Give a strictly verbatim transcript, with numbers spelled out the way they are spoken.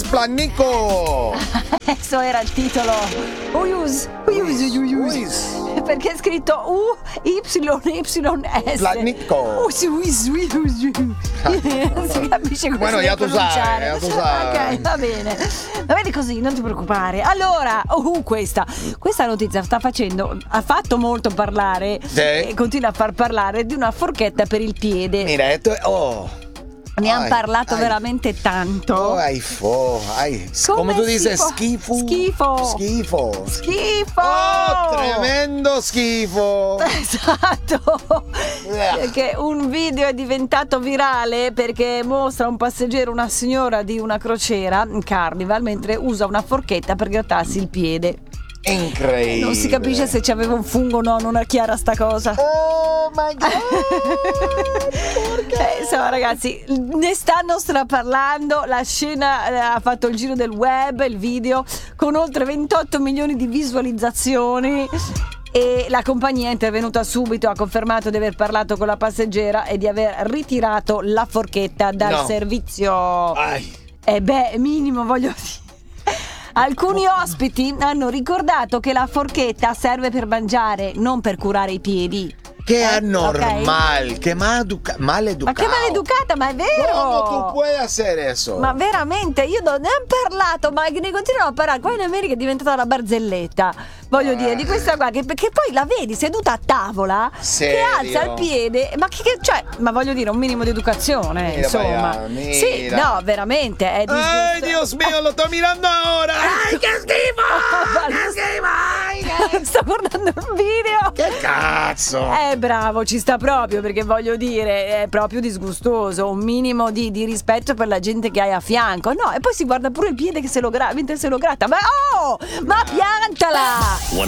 Splannico. Questo era il titolo. Uyus, uyus, uyus. Perché è scritto U Y Y S. Splannico. Uyus, uyus, uyus. Non si capisce come Bueno, si ya deve tu sai, pronunciare. ya tu sai. Ok, va bene. Va bene così, non ti preoccupare. Allora, uh, questa questa notizia sta facendo, ha fatto molto parlare Sì. e continua a far parlare di una forchetta per il piede. Mira, esto es... Oh. Ne hanno Ai, parlato ai. veramente tanto. Oh, ay, fo, ay. Come Come tu dices, schifo? schifo. Schifo. Schifo. Schifo! Oh, tremendo schifo. Esatto, perché un video è diventato virale perché mostra un passeggero, una signora di una crociera in Carnival, mentre usa una forchetta per grattarsi il piede. Incredibile. Non si capisce se c'aveva un fungo o no, non è chiara sta cosa. Oh my god. Eh, insomma ragazzi, ne stanno straparlando. La scena eh, ha fatto il giro del web, il video, con oltre ventotto milioni di visualizzazioni. E la compagnia è intervenuta subito, ha confermato di aver parlato con la passeggera e di aver ritirato la forchetta dal No. servizio. Ay. E beh, minimo voglio dire. Alcuni ospiti hanno ricordato che la forchetta serve per mangiare, non per curare i piedi. Qué Eh, anormal, qué mal maleducado. Ma che maleducata, ma è vero! ¿Cómo tú puedes hacer eso? Ma veramente, io non ne ho parlato, ma ne continuano a parlare. Qua in America è diventata una barzelletta. Voglio Eh. dire, di questa qua, che, che poi la vedi seduta a tavola, Serio? che alza il piede, ma che, che cioè, ma voglio dire, un minimo di educazione, Mira insomma. para allá, mira. Sì, no, veramente, è Ay, Dios mío, lo estoy mirando ahora. Ay, qué schifo. Ma Qué lo- schifo. Ay, qué... Sto guardando il video. Che cazzo. Eh bravo, ci sta proprio, perché voglio dire, è proprio disgustoso. Un minimo di, di rispetto per la gente che hai a fianco. No, e poi si guarda pure il piede che se lo gra- mentre se lo gratta. Ma oh, ma piantala!